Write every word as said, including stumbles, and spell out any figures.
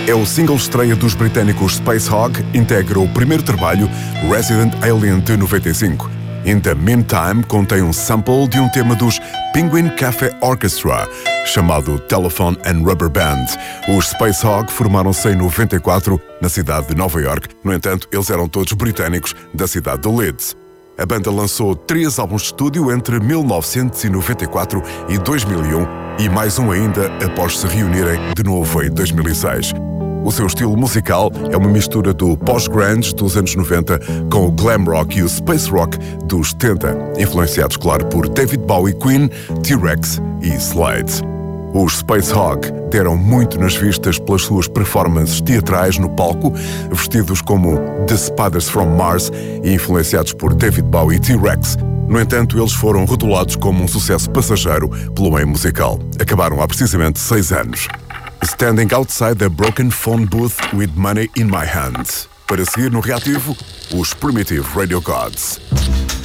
é o single estreia dos britânicos Space Hog, integra o primeiro trabalho, Resident Alien de noventa e cinco. In the Meantime contém um sample de um tema dos Penguin Cafe Orchestra, chamado Telephone and Rubber Band. Os Space Hog formaram-se em noventa e quatro na cidade de Nova York. No entanto, eles eram todos britânicos da cidade de Leeds. A banda lançou três álbuns de estúdio entre mil novecentos e noventa e quatro e dois mil e um e mais um ainda após se reunirem de novo em dois mil e seis. O seu estilo musical é uma mistura do post-grunge dos anos noventa com o glam rock e o space rock dos setenta, influenciados, claro, por David Bowie, Queen, T-Rex e Slade. Os Space Hog deram muito nas vistas pelas suas performances teatrais no palco, vestidos como The Spiders from Mars e influenciados por David Bowie e T-Rex. No entanto, eles foram rotulados como um sucesso passageiro pelo meio musical. Acabaram há precisamente seis anos. Standing Outside the Broken Phone Booth with Money in My Hand. Para seguir no reativo, os Primitive Radio Gods.